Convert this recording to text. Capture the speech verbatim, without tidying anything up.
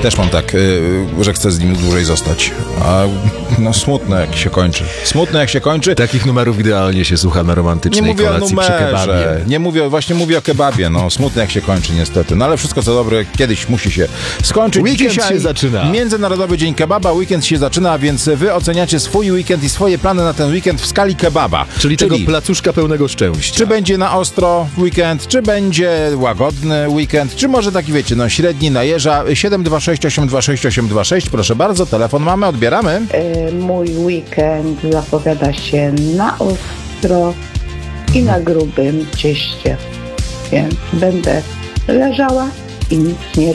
Też mam tak, yy, że chcę z nim dłużej zostać. A no smutne jak się kończy. Smutne jak się kończy. Takich numerów idealnie się słucha na romantycznej Nie mówię o kolacji przy kebabie. numerze. Nie mówię, właśnie mówię o kebabie. No smutne jak się kończy niestety. No ale wszystko co dobre kiedyś musi się skończyć. Weekend Dzisiaj się zaczyna. Międzynarodowy Dzień Kebaba. Weekend się zaczyna, więc wy oceniacie swój weekend i swoje plany na ten weekend w skali kebaba. Czyli, Czyli tego placuszka pełnego szczęścia. Czy będzie na ostro weekend, czy będzie łagodny weekend, czy może taki wiecie, no średni na jeża. siedem dwa sześć osiem dwa sześć osiem dwa sześć, proszę bardzo, telefon mamy, odbieramy. E, mój weekend zapowiada się na ostro i na grubym cieście, więc będę leżała i nic nie